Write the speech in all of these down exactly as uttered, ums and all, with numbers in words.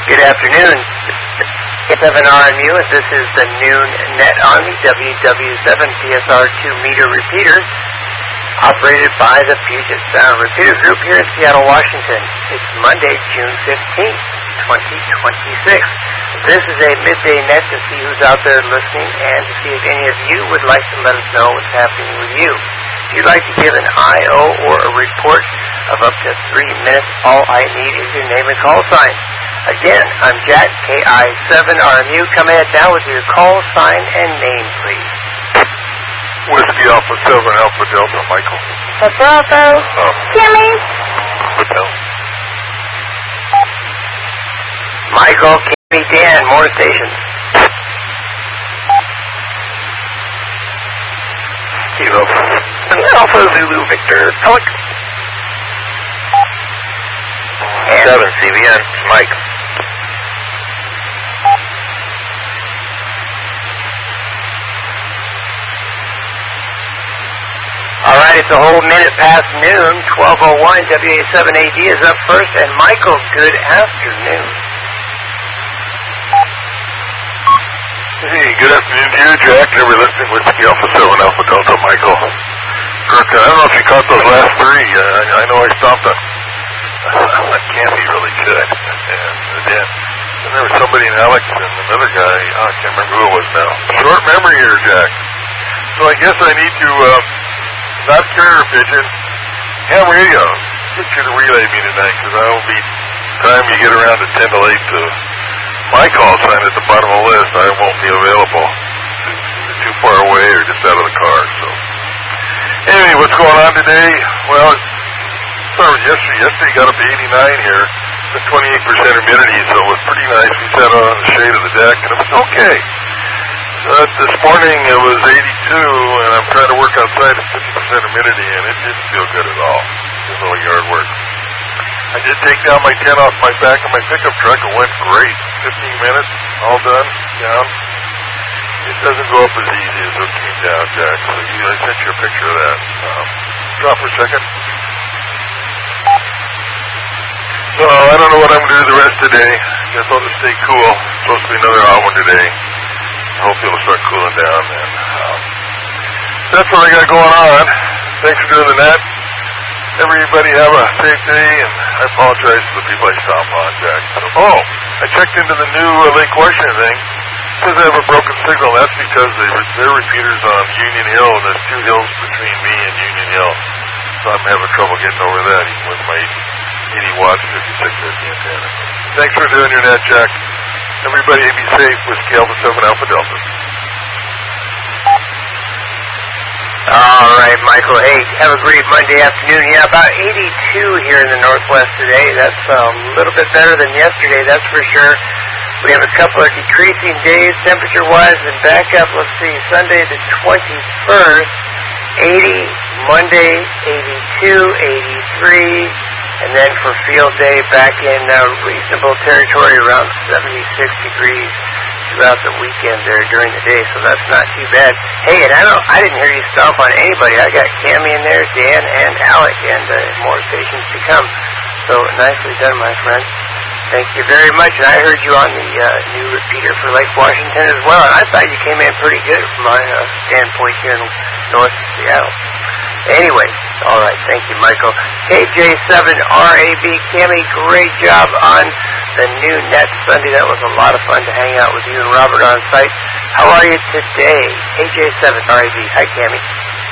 Good afternoon. It's seven R M U, and this is the Noon Net Army W W seven P S R two meter repeater, operated by the Puget Sound Repeater Group here in Seattle, Washington. It's Monday, June fifteenth, twenty twenty-six. This is a midday net to see who's out there listening and to see if any of you would like to let us know what's happening with you. If you'd like to give an I O or a report of up to three minutes, all I need is your name and call sign. Again, I'm Jack, K I seven R M U. Come ahead now with your call sign and name, please. Whiskey Alpha seven Alpha Delta, Michael. A Bravo. Um, Kimmy. Hotel. Michael, Kimmy, Dan, more stations. Kilo. Alpha Zulu Victor. Alec. seven C V N, Mike. All right, it's a whole minute past noon. twelve oh one, W A seven A D is up first. And Michael, good afternoon. Hey, good afternoon to you, Jack. Never listening with Whiskey Alpha seven Alpha Delta, Michael. Kirk, I don't know if you caught those last three. Uh, I, I know I stopped on. That can't be really good. And then, then there was somebody in Alex and another guy. Oh, I can't remember who it was now. Short memory here, Jack. So I guess I need to, uh, not carrier pigeon, ham radio. Get you to relay me tonight, because I will be, time you get around to ten to eight to my call sign at the bottom of the list, I won't be available. Either too far away or just out of the car, so. Anyway, what's going on today? Well, start with yesterday. Yesterday got up to eighty-nine here. It's twenty-eight percent humidity, so it was pretty nice. We sat on the shade of the deck, and it was okay. Uh, this morning it was eighty-two, and I'm trying to work outside at fifty percent humidity, and it didn't feel good at all. It was all yard work. I did take down my tent off my back of my pickup truck. It went great. fifteen minutes, all done, down. It doesn't go up as easy as it came down, Jack. So you, I sent you a picture of that. Um, drop for a second. So I don't know what I'm going to do the rest of the day. I guess I'll just stay cool. It's supposed to be another hot one today. I hope it'll start cooling down, man. Um, that's what I got going on. Thanks for doing the net. Everybody have a safe day, and I apologize to the people I stopped on, Jack. So, oh, I checked into the new uh, Lake Washington thing. It says I have a broken signal. That's because they, their repeaters on Union Hill, and there's two hills between me and Union Hill. So I'm having trouble getting over that, even with my eighty watts, fifty-six fifty antenna. Thanks for doing your net, Jack. Everybody be safe with Alpha seven Alpha Delta. All right, Michael. Hey, have a great Monday afternoon. Yeah, about eighty-two here in the Northwest today. That's a little bit better than yesterday, that's for sure. We have a couple of decreasing days temperature-wise, and back up, let's see, Sunday the twenty-first, eighty, Monday eighty-two, eighty-three, and then for field day back in uh, reasonable territory around seventy-six degrees throughout the weekend there during the day, so that's not too bad. Hey, and I don't, I didn't hear you stomp on anybody. I got Cammy in there, Dan, and Alec, and uh, more stations to come. So nicely done, my friend. Thank you very much. And I heard you on the uh, new repeater for Lake Washington as well, and I thought you came in pretty good from my uh, standpoint here in North Seattle. Anyway, all right. Thank you, Michael. K J seven R A B, Cammy, great job on the new net Sunday. That was a lot of fun to hang out with you and Robert on site. How are you today? K J seven R A B. Hi, Cammy.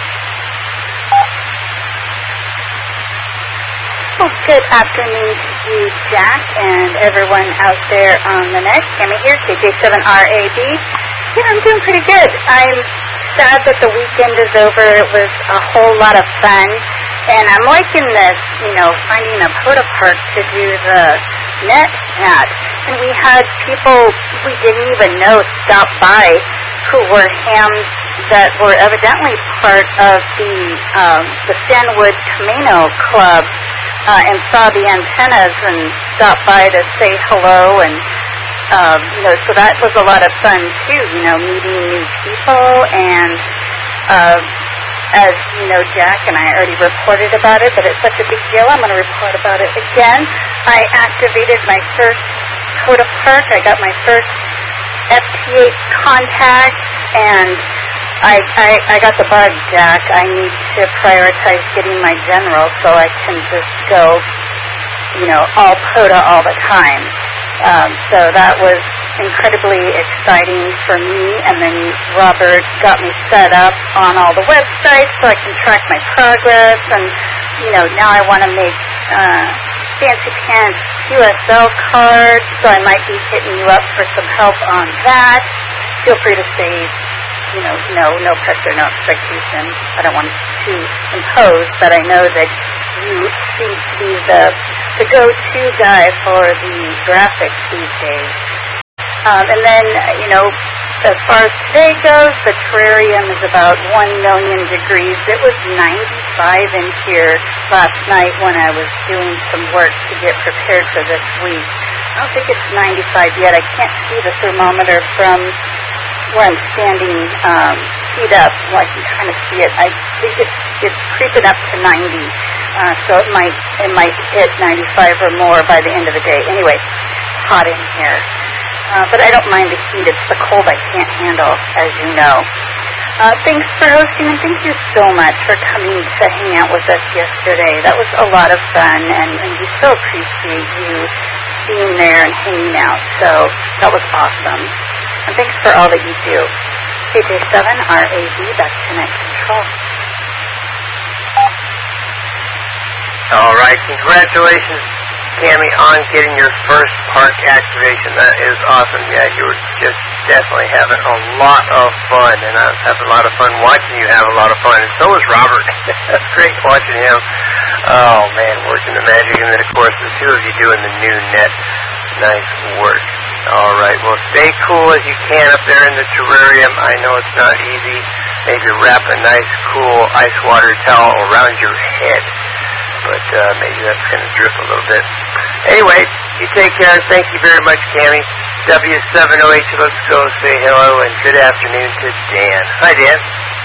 Well, good afternoon to you, Jack, and everyone out there on the net. Cammy here, K J seven R A B. Yeah, I'm doing pretty good. I'm sad that the weekend is over. It was a whole lot of fun, and I'm liking this, you know, finding a Poda Park to do the net at. And we had people we didn't even know stop by who were hams that were evidently part of the um, the Stanwood Camino Club. Uh, and saw the antennas and stopped by to say hello, and um, you know, so that was a lot of fun too. You know, meeting new people, and uh, as you know, Jack and I already reported about it, but it's such a big deal. I'm going to report about it again. I activated my first Dakota Park. I got my first F T H contact, and I, I, I got the bug, Jack. I need to prioritize getting my general so I can just go, you know, all POTA all the time. Um, so that was incredibly exciting for me, and then Robert got me set up on all the websites so I can track my progress, and, you know, now I want to make uh, fancy pants Q S L cards, so I might be hitting you up for some help on that. Feel free to say, you know, no, no pressure, no expectation. I don't want to impose, but I know that you seem to be the, the go-to guy for the graphics these days. Um, and then, you know, as far as today goes, the terrarium is about one million degrees. It was ninety-five in here last night when I was doing some work to get prepared for this week. I don't think it's ninety-five yet. I can't see the thermometer from where I'm standing um, feet up. Well, I can kind of see it. I think it's, it's creeping up to ninety, uh, so it might it might hit ninety-five or more by the end of the day. Anyway, it's hot in here. Uh, but I don't mind the heat. It's the cold I can't handle, as you know. Uh, thanks for hosting, and thank you so much for coming to hang out with us yesterday. That was a lot of fun, and, and we so appreciate you being there and hanging out. So that was awesome. And thanks for all that you do. K J seven R A B, back to Net Control. All right, congratulations, Tammy, on getting your first park activation. That is awesome. Yeah, you were just definitely having a lot of fun, and I was having a lot of fun watching you have a lot of fun, and so was Robert. That's great watching him. Oh, man, working the magic, and then, of course, the two of you doing the new net. Nice work. All right, well, stay cool as you can up there in the terrarium. I know it's not easy. Maybe wrap a nice, cool ice water towel around your head. But uh, maybe that's going to drip a little bit. Anyway, you take care. Thank you very much, Cammy. W seven O H, let's go say hello, and good afternoon to Dan. Hi, Dan.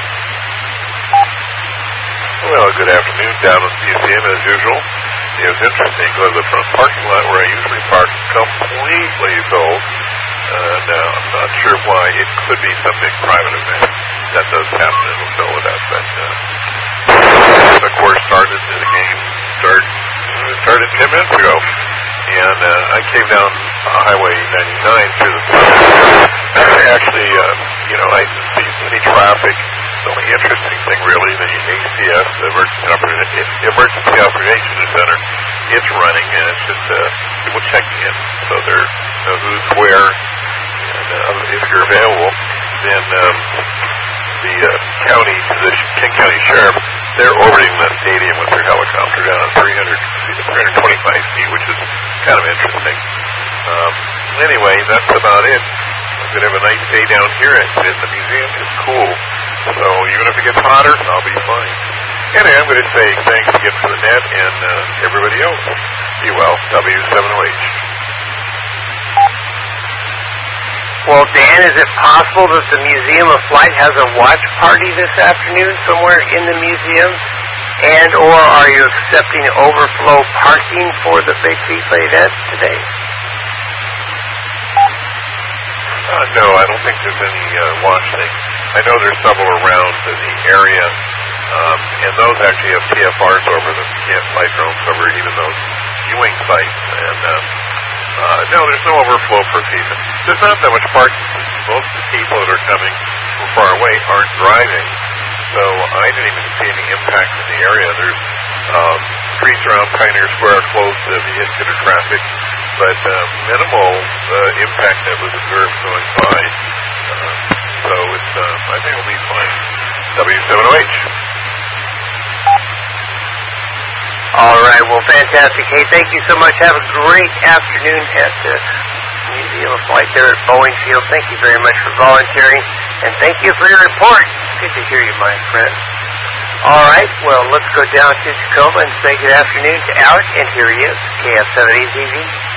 Well, good afternoon down at the museum as usual. It was interesting because the front parking lot where I usually park is completely sold. And uh, I'm not sure why. It could be some big private event. That does happen, and we'll go with that. But uh, the course started, and the game started, started ten minutes ago. And uh, I came down uh, Highway ninety-nine through the actually, uh, you know, I didn't see any traffic. The only interesting thing, really, the A C S, the Emergency Operations Emergency Operations Center, it's running, and it's just uh, people checking in, so they're know who's where, and uh, if you're available, then um, the uh, county position, King County Sheriff, they're orbiting the stadium with their helicopter down at three hundred, three twenty-five feet, which is kind of interesting. Um, anyway, that's about it. I'm going to have a nice day down here at the museum. It's cool. So even if it gets hotter, I'll be fine. Anyway, I'm going to say thanks again for the net and uh, everybody else. Be well. W seven O H. Well, Dan, is it possible that the Museum of Flight has a watch party this afternoon somewhere in the museum? And or are you accepting overflow parking for the Big FIFA event today? Uh, no, I don't think there's any uh, watch thing. I know there's several around in the area, um, and those actually have T F Rs over them. You can't fly drones over even those viewing sites. And um, uh, no, there's no overflow per season. There's not that much parking. Most of the people that are coming from far away aren't driving, so I didn't even see any impact in the area. There's um, streets around Pioneer Square closed to vehicular traffic, but uh, minimal uh, impact that was observed going by. Uh, so it's, uh, I think it'll be fine. W seven O H. All right, well, fantastic. Hey, thank you so much. Have a great afternoon at the Museum of Flight there at Boeing Field. Thank you very much for volunteering, and thank you for your report. Good to hear you, my friend. All right, well, let's go down to Tacoma and say good afternoon to Alec, and here he is, K F seven A Z V.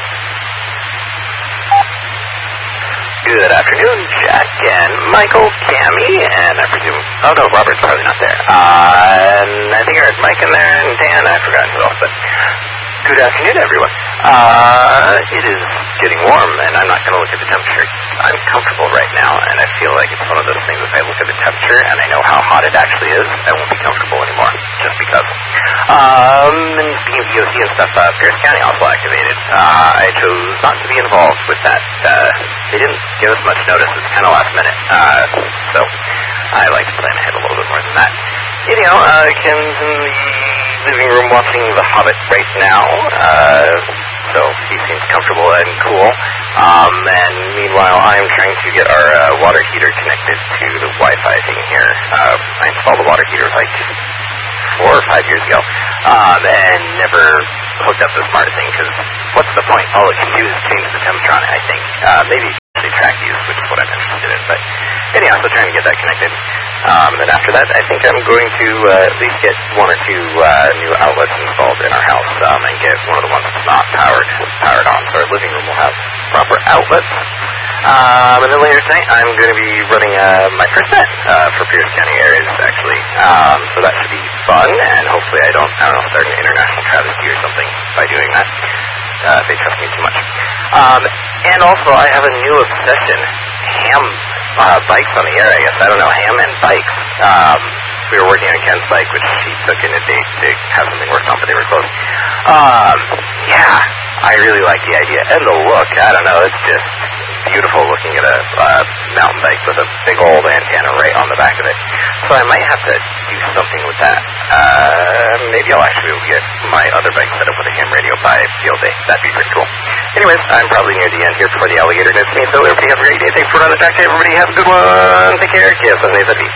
Good afternoon, Jack and Michael, Cammy, and I presume, oh no, Robert's probably not there. Uh, and I think I heard Mike in there, and Dan, I forgot who else, but good afternoon, everyone. Uh, it is getting warm, and I'm not going to look at the temperature. I'm comfortable right now, and I feel like it's one of those things, if I look at the temperature and I know how hot it actually is, I won't be comfortable anymore, just because. Um, and speaking of E O C and stuff, uh, Pierce County also activated. Uh, I chose not to be involved with that. Uh, they didn't give us much notice. It's kind of last minute. Uh, so I like to plan ahead a little bit more than that. Anyhow, uh, Ken's in the living room watching The Hobbit right now. Uh, so he seems comfortable and cool. Um, and meanwhile, I'm trying to get our uh, water heater connected to the Wi-Fi thing here. Uh, I installed the water heater like four or five years ago, um, and never hooked up the smart thing, because what's the point? All it can do is change the temperature on it, I think. Uh, maybe actually track use, which is what I'm interested in. But anyhow, so trying to get that connected. Um, and after that, I think I'm going to uh, at least get one or two uh, new outlets installed in our house, um, and get one of the ones that's not powered powered on, so our living room will have proper outlets. Um, and then later tonight, I'm going to be running uh, my first bet uh, for Pierce County areas, actually. Um, so that should be fun, and hopefully I don't, I don't know, start an international travesty or something by doing that. Uh, they trust me too much. Um, and also, I have a new obsession. Ham uh, bikes on the air, I guess. I don't know, ham and bikes. Um, we were working on Ken's bike, which he took in a date to have something worked on, but they were closed. Um, yeah, I really like the idea. And the look, I don't know, it's just beautiful looking at a uh, mountain bike with a big old antenna right on the back of it. So I might have to do something with that. Uh, maybe I'll actually get my other bike set up with a ham radio by field day. That'd be pretty cool. Anyways, I'm probably near the end here before the alligator nits me, so everybody have a great day. Thanks for running the track. Everybody have a good one. Take care. K S S A Z B.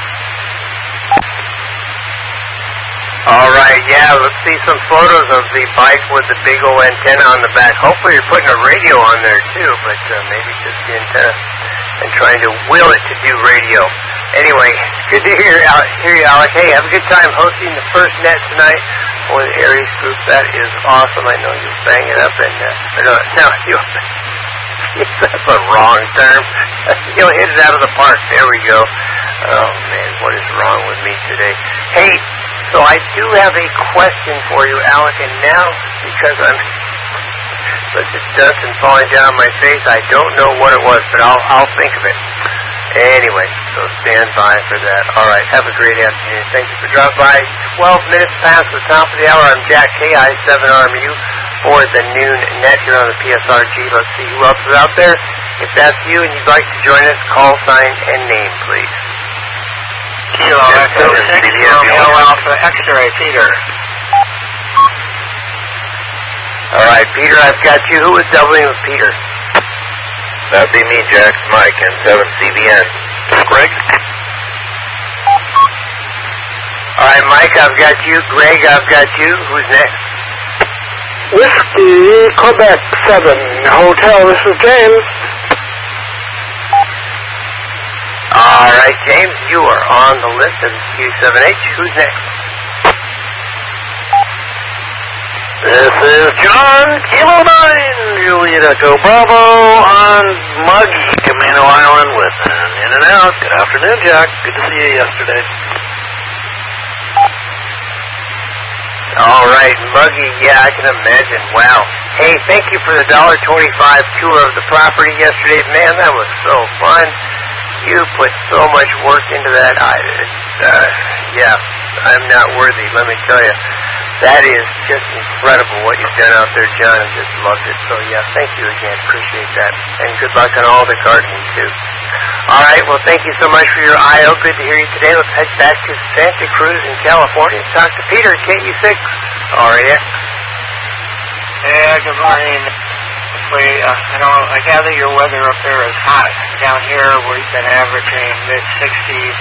All right, yeah, let's see some photos of the bike with the big old antenna on the back. Hopefully you're putting a radio on there too, but uh, maybe just the antenna and trying to will it to do radio. Anyway, good to hear, hear you, Alec. Hey, have a good time hosting the first net tonight for the Aries group. That is awesome. I know you bang it up and, uh, no, no, you, that's a wrong term. You'll hit it out of the park. There we go. Oh man, what is wrong with me today? Hey, so I do have a question for you, Alec, and now, because I'm such a dust and falling down my face, I don't know what it was, but I'll, I'll think of it. Anyway, so stand by for that. All right, have a great afternoon. Thank you for dropping by. twelve minutes past the top of the hour. I'm Jack K I, seven R M U, for the noon net here on the P S R G. Let's see who else is out there. If that's you and you'd like to join us, call sign and name, please. Kilo Echo six, Romeo Alpha X-ray, Peter. All right, Peter, I've got you. Who is doubling with Peter? That'd be me, Jack, Mike, and seven C B N. Greg? All right, Mike, I've got you. Greg, I've got you. Who's next? Whiskey, Quebec seven, Hotel, this is James. All right, James, you are on the list of Q seven H. Who's next? This is John, Kilo nine, Juliet Echo Bravo on Muggy, Camino Island with an in and out. Good afternoon, Jack. Good to see you yesterday. All right, Muggy, yeah, I can imagine. Wow. Hey, thank you for the one dollar twenty-five tour of the property yesterday. Man, that was so fun. You put so much work into that. I, uh, yeah, I'm not worthy, let me tell you. That is just incredible what you've done out there, John. I just loved it. So, yeah, thank you again. Appreciate that. And good luck on all the gardening, too. All right, well, thank you so much for your I O. Good to hear you today. Let's head back to Santa Cruz in California and talk to Peter, K U six R A X. Yeah, good morning. We, uh, I know, I gather your weather up there is hot. Down here, we've been averaging mid sixties.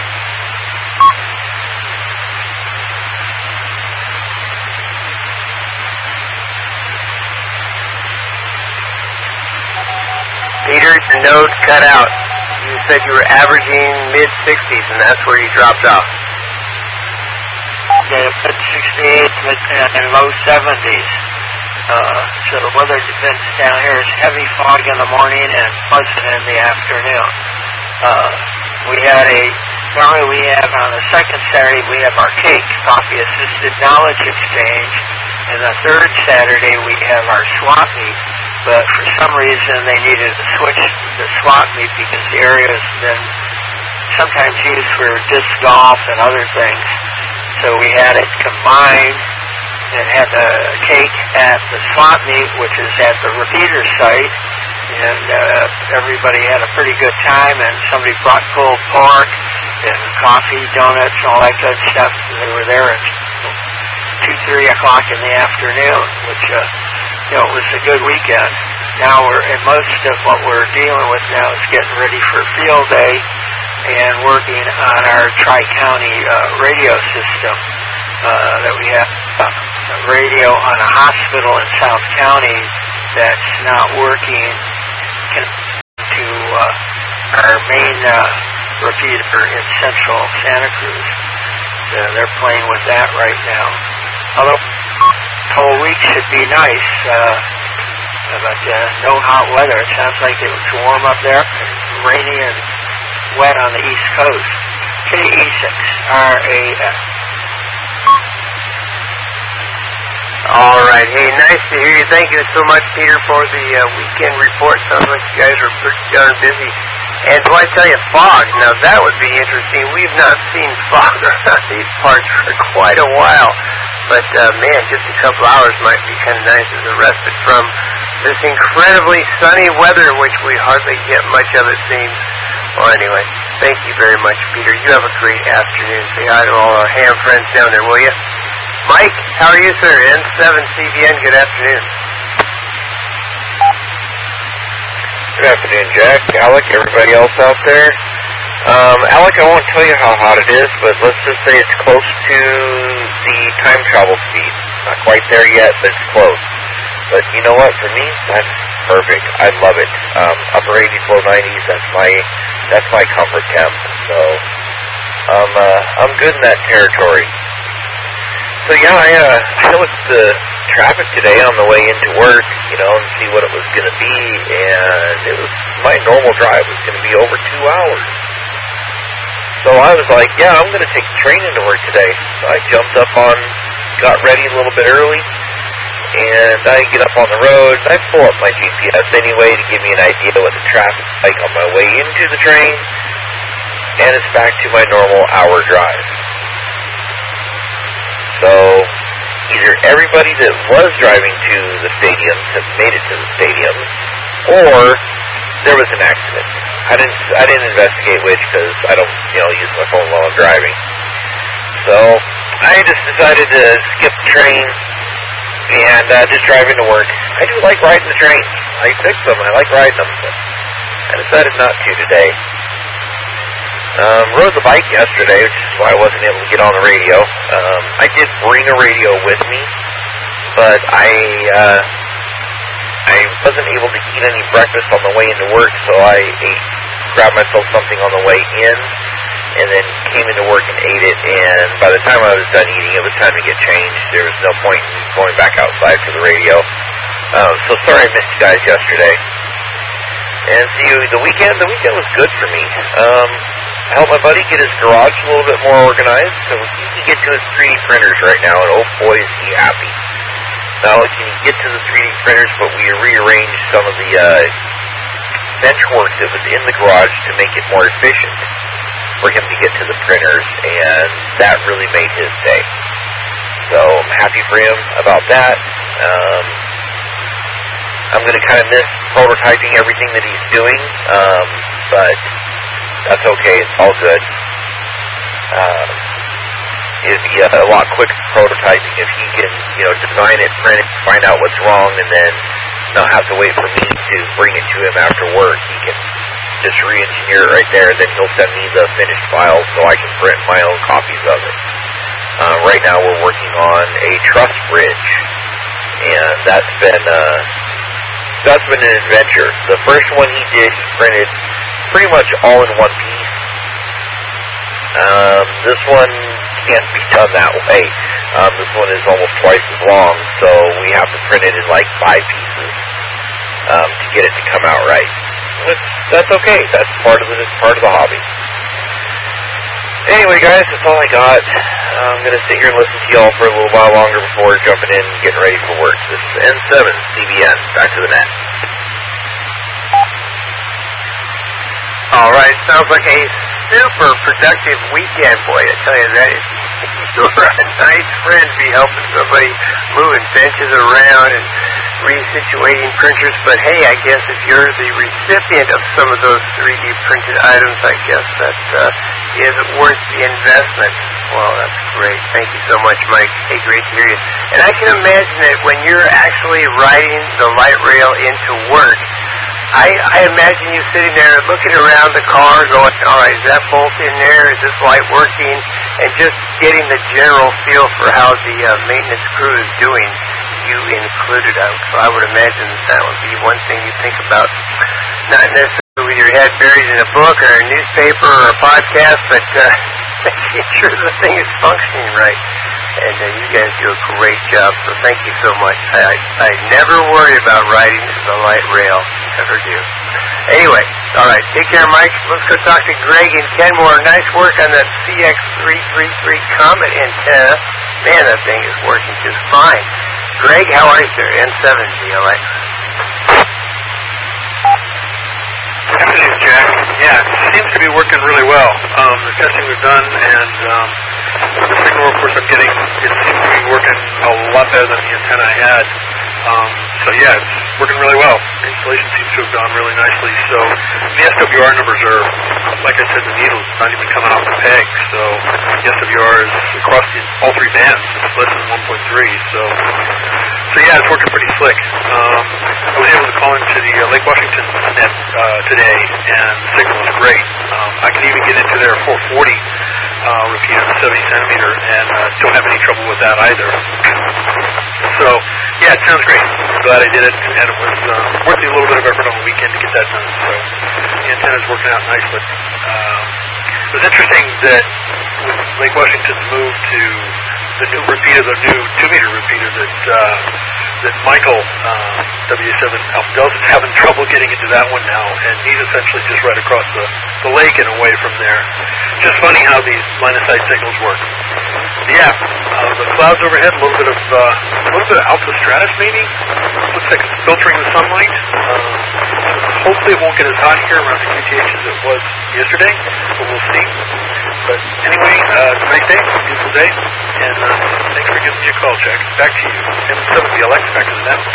Peter, your node cut out. You said you were averaging mid sixties, and that's where you dropped off. Yeah, mid sixty-eight, mid and low seventies. Uh, so the weather down here is heavy fog in the morning and pleasant in the afternoon. Uh, we had a, normally we have on the second Saturday we have our CAKE, Coffee Assisted Knowledge Exchange, and the third Saturday we have our swap meet. but for some reason they needed to switch the swap meet because the area has been sometimes used for disc golf and other things. So we had it combined and had the cake at the swap meet, which is at the repeater site, and uh, everybody had a pretty good time, and somebody brought pulled pork and coffee, donuts, and all that good stuff. They were there at two, three o'clock in the afternoon, which, uh, you know, it was a good weekend. Now we're, and most of what we're dealing with now is getting ready for field day and working on our Tri-County uh, radio system uh, that we have. Uh, a radio on a hospital in South County that's not working to uh, our main uh, repeater in central Santa Cruz. So they're playing with that right now. Although the whole week should be nice, uh, but uh, no hot weather. It sounds like it was warm up there, rainy and wet on the East Coast. K E six R A F. All right. Hey, nice to hear you. Thank you so much, Peter, for the uh, weekend report. Sounds like you guys are pretty darn busy. And do I tell you, fog, now that would be interesting. We've not seen fog around these parts for quite a while. But, uh, man, just a couple hours might be kind of nice as a respite from this incredibly sunny weather, which we hardly get much of, it seems. Well, anyway, thank you very much, Peter. You have a great afternoon. Say hi to all our ham friends down there, will you? Mike, how are you, sir? N seven C B N, good afternoon. Good afternoon, Jack, Alec, everybody else out there. Um, Alec, I won't tell you how hot it is, but let's just say it's close to the time travel speed. Not quite there yet, but it's close. But you know what? For me, that's perfect. I love it. Um, upper eighties, low nineties, that's my that's my comfort temp. So um, uh, I'm good in that territory. So yeah, I, uh, I looked at the traffic today on the way into work, you know, and see what it was going to be, and it was, my normal drive was going to be over two hours. So I was like, yeah, I'm going to take the train into work today. So I jumped up on, got ready a little bit early, and I get up on the road, and I pull up my G P S anyway to give me an idea of what the traffic's like on my way into the train, and it's back to my normal hour drive. So either everybody that was driving to the stadiums has made it to the stadiums, or there was an accident. I didn't I didn't investigate which because I don't you know use my phone while I'm driving. So I just decided to skip the train and uh, just drive into work. I do like riding the trains. I fix them. I like riding them. But I decided not to today. Um, rode the bike yesterday, which is why I wasn't able to get on the radio. Um, I did bring a radio with me, but I uh, I wasn't able to eat any breakfast on the way into work, so I ate, grabbed myself something on the way in, and then came into work and ate it. And by the time I was done eating, it was time to get changed. There was no point in going back outside for the radio. Um, so sorry I missed you guys yesterday. And see, the weekend, the weekend was good for me. Um, I helped my buddy get his garage a little bit more organized, so he can get to his three D printers right now, and oh boy is he happy. Not only can he get to the three D printers, but we rearranged some of the uh, bench work that was in the garage to make it more efficient for him to get to the printers, and that really made his day. So I'm happy for him about that. Um, I'm going to kind of miss prototyping everything that he's doing, um, but that's okay. It's all good. Um, it'd be a, a lot quicker prototyping if he can, you know, design it, print it, find out what's wrong, and then not have to wait for me to bring it to him after work. He can just re-engineer it right there, and then he'll send me the finished file so I can print my own copies of it. Uh, right now we're working on a truss bridge, and that's been uh, that's been an adventure. The first one he did, he printed pretty much all in one piece. Um, this one can't be done that way. Um, this one is almost twice as long, so we have to print it in like five pieces um, to get it to come out right. That's, that's okay. That's part of the that's part of the hobby. Anyway, guys, that's all I got. I'm going to sit here and listen to y'all for a little while longer before jumping in and getting ready for work. This is N seven C B N. Back to the net. All right, sounds like a super productive weekend, boy. I tell you that. You're a nice friend to be helping somebody moving benches around and resituating printers. But hey, I guess if you're the recipient of some of those three D printed items, I guess that uh, is worth the investment. Well, that's great. Thank you so much, Mike. Hey, great to hear you. And I can imagine that when you're actually riding the light rail into work, I, I imagine you sitting there looking around the car going, all right, is that bolt in there? Is this light working? And just getting the general feel for how the uh, maintenance crew is doing, you included. So I would imagine that, that would be one thing you think about, not necessarily with your head buried in a book or a newspaper or a podcast, but uh, making sure the thing is functioning right. And uh, you guys do a great job, so thank you so much. I, I, I never worry about riding the light rail. Never do. Anyway, all right, take care, Mike. Let's go talk to Greg in Kenmore. Nice work on that C X three thirty-three Comet antenna. Man, that thing is working just fine. Greg, how are you, sir? N seven D L X. Afternoon, Jack. Yeah, it seems to be working really well. Um, the testing we've done, and um, the signal, of course, I'm getting, it seems to be working a lot better than the antenna I had. Um, so, yeah, it's working really well. The installation seems to have gone really nicely. So, the S W R numbers are, like I said, the needle's not even coming off the peg. So, the S W R is across the, all three bands. It's less than one point three. So, so yeah, it's working pretty slick. Um, I was able to call into the uh, Lake Washington net uh, today, and the signal is great. Um, I can even get into their four forty uh, repeater, the seventy centimeter, and uh, don't have any trouble with that either. So, yeah, it sounds great. I'm glad I did it, and it was uh, worth a little bit of effort on the weekend to get that done. So, the antenna's working out nicely. Um, it was interesting that with Lake Washington's move to the new repeater, the new two-meter repeater that uh, that Michael, uh, W A seven Alpha Delta, is having trouble getting into that one now, and he's essentially just right across the, the lake and away from there. Just funny how these line-of-sight signals work. Yeah, uh, the clouds overhead, a little bit of uh, a little bit of alpha stratus maybe. Looks like it's filtering the sunlight. Uh, hopefully it won't get as hot here around the Q T H as it was yesterday, but we'll see. But anyway, uh, nice day, beautiful day, and uh, thanks for giving me a call, Jack. Back to you. M seven D L X, back to the net.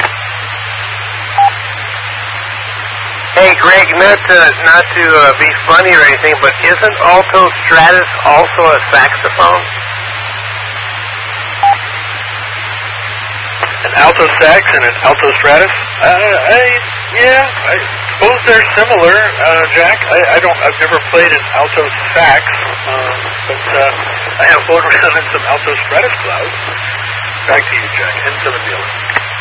Hey, Greg, not to, not to uh, be funny or anything, but isn't Alto Stratus also a saxophone? An alto sax and an alto stratus? Uh, I, yeah, I suppose they're similar, uh, Jack. I, I don't, I've never played an alto sax, um, but uh, I have flown around in some alto stratus clouds. Back to you, Jack. N seven D L X.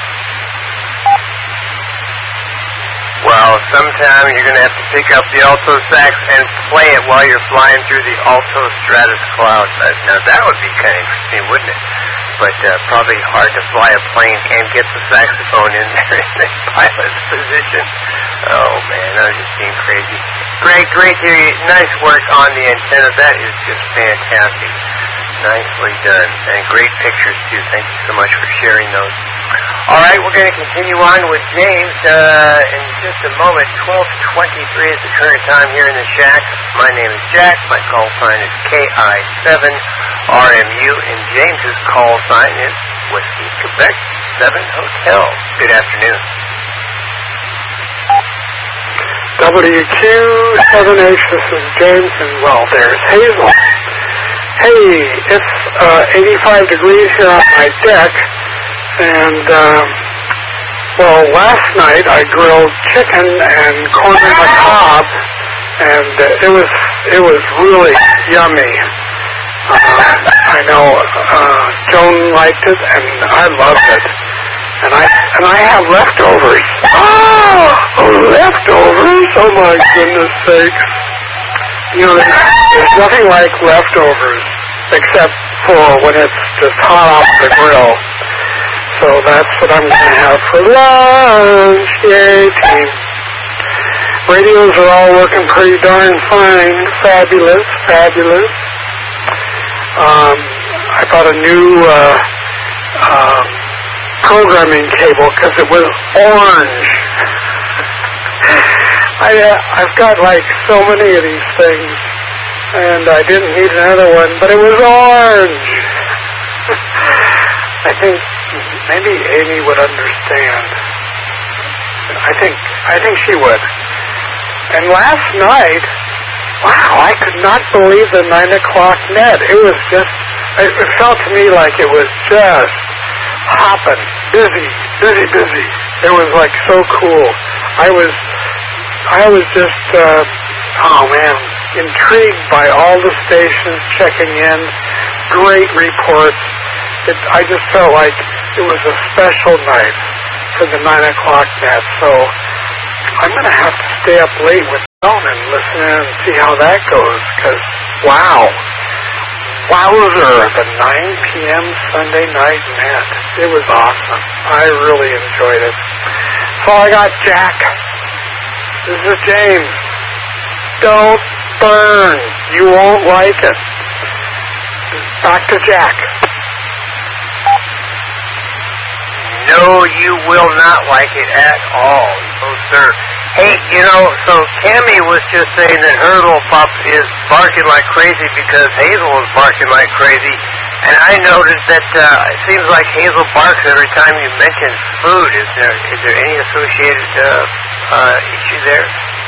Well, sometime you're going to have to pick up the alto sax and play it while you're flying through the alto stratus cloud. Now, that would be kind of interesting, wouldn't it? But uh, probably hard to fly a plane and get the saxophone in there in the pilot's position. Oh, man, I was just being crazy. Greg, great to hear you. Nice work on the antenna. That is just fantastic. Nicely done. And great pictures, too. Thank you so much for sharing those. All right, we're going to continue on with James uh, in just a moment. twelve twenty-three is the current time here in the shack. My name is Jack. My call sign is K I seven R M U, and James's call sign is Whiskey Quebec seven Hotel. Good afternoon. W Q seven H, this is James, and well, there's Hazel. Hey, it's uh, eighty-five degrees here on my deck, and um, well, last night I grilled chicken and corn on the cob, and uh, it was it was really yummy. Uh, I know uh, Joan liked it, and I loved it, and I and I have leftovers. Oh, leftovers! Oh my goodness sakes! You know, there's, there's nothing like leftovers except for when it's just hot off the grill. So that's what I'm going to have for lunch. Yay, team. Radios are all working pretty darn fine. Fabulous, fabulous. Um, I bought a new uh, uh, programming cable because it was orange. I, uh, I've got like so many of these things, and I didn't need another one, but it was orange. I think maybe Amy would understand. I think, I think she would. And last night, wow, I could not believe the nine o'clock net. It was just, it felt to me like it was just hopping, busy, busy, busy. It was like so cool. I was, I was just, uh, oh man, intrigued by all the stations checking in, great reports. It, I just felt like it was a special night for the nine o'clock net. So I'm going to have to stay up late with Dawn and listen in and see how that goes, because, wow. Wowzer, the nine p.m. Sunday night net. It was awesome. I really enjoyed it. So I got Jack. This is James. Don't burn. You won't like it. Back to Jack. No, you will not like it at all. No, sir. Hey, you know, so Cammie was just saying that her little pup is barking like crazy because Hazel is barking like crazy. And I noticed that uh, it seems like Hazel barks every time you mention food. Is there is there any associated uh, uh, issue there?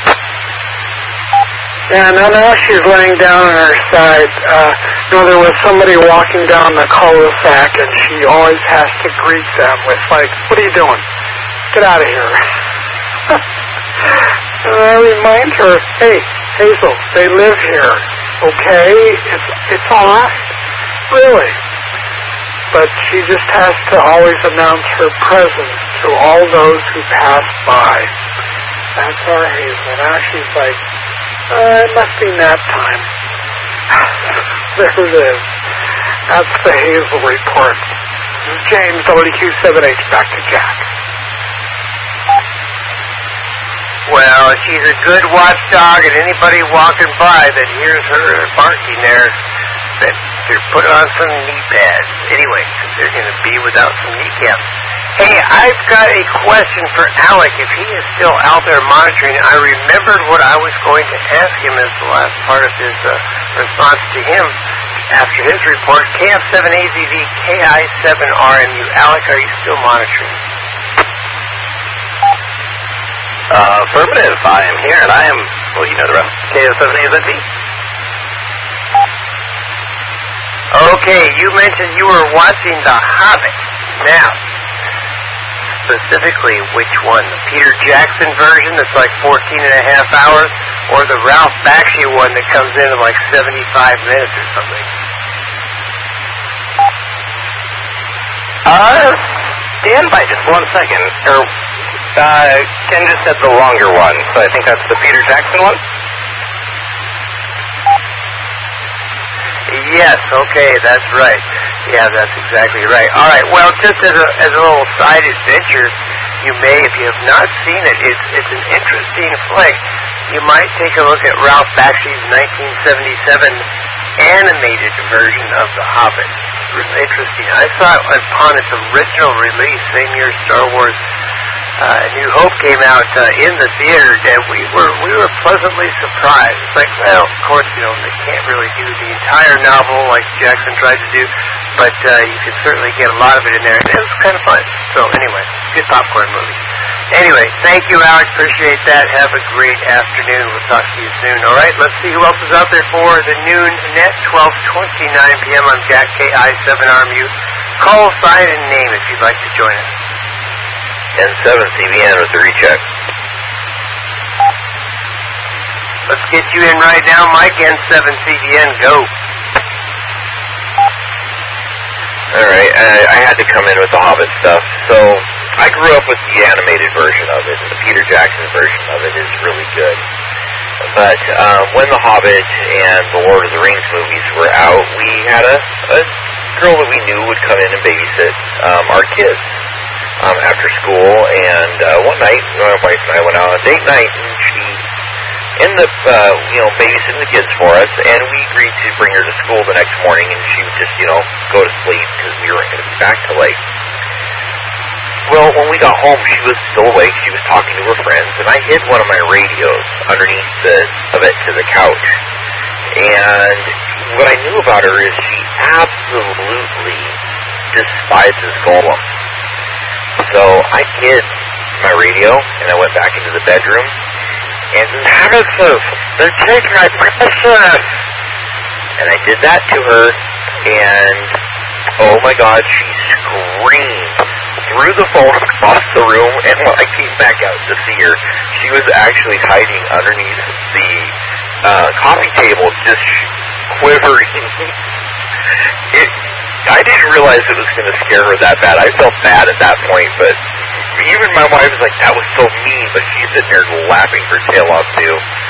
Yeah, no, now she's laying down on her side. Uh, you know, there was somebody walking down the cul-de-sac, and she always has to greet them with, like, what are you doing? Get out of here. And I remind her, hey, Hazel, they live here, okay? It's, it's all right. Really. But she just has to always announce her presence to all those who pass by. That's our Hazel. Now she's like, Uh, it must be nap time. There it is. That's the Hazel report. James, W Q seven H, back to Jack. Well, she's a good watchdog, and anybody walking by that hears her barking there, that they're putting on some knee pads. Anyway, they're going to be without some kneecaps. Hey, I've got a question for Alec. If he is still out there monitoring, I remembered what I was going to ask him as the last part of his uh, response to him after his report. K F seven A Z V, K I seven R M U. Alec, are you still monitoring? Uh, affirmative. I am here, and I am, well, you know the rest. K F seven A Z V. Okay, you mentioned you were watching The Hobbit. Now, specifically, which one? The Peter Jackson version that's like fourteen and a half hours, or the Ralph Bakshi one that comes in at like seventy-five minutes or something? Uh, stand by just one second. Or, uh, Ken just said the longer one, so I think that's the Peter Jackson one? Yes, okay, that's right. Yeah, that's exactly right. All right, well, just as a, as a little side adventure, you may, if you have not seen it, it's, it's an interesting flick. You might take a look at Ralph Bakshi's nineteen seventy-seven animated version of The Hobbit. It's really interesting. I saw it upon its original release, same year Star Wars uh, New Hope came out uh, in the theater, and we were we were pleasantly surprised. It's like, well, of course, you know, they can't really do the entire novel like Jackson tried to do, but uh, you can certainly get a lot of it in there, and it was kind of fun. So anyway, good popcorn movie. Anyway, thank you, Alex. Appreciate that. Have a great afternoon. We'll talk to you soon. All right, let's see who else is out there for the noon net, twelve twenty-nine p.m. on Jack K I seven R M U. Call, sign, and name if you'd like to join us. N seven C B N with the recheck. Let's get you in right now, Mike. N seven C B N, go. All right, I, I had to come in with the Hobbit stuff. So I grew up with the animated version of it, and the Peter Jackson version of it is really good. But um, when the Hobbit and the Lord of the Rings movies were out, we had a, a girl that we knew would come in and babysit um, our kids um, after school. And uh, one night, my wife and I went out on a date night, and she ended up, uh, you know, babysitting the kids for us, and we agreed to bring her to school the next morning, and she would just, you know, go to sleep because we weren't going to be back till late. Well, when we got home, she was still awake. She was talking to her friends, and I hid one of my radios underneath the, of it to the couch. And what I knew about her is she absolutely despises Golem. So I hid my radio, and I went back into the bedroom, and Nemesis, they're taking my precious! And I did that to her, and oh my God, she screamed, threw the phone across the room, and when I came back out to see her, she was actually hiding underneath the uh, coffee table, just quivering. it, I didn't realize it was going to scare her that bad. I felt bad at that point, but even my wife was like, that was so mean, but she's sitting there laughing her tail off too.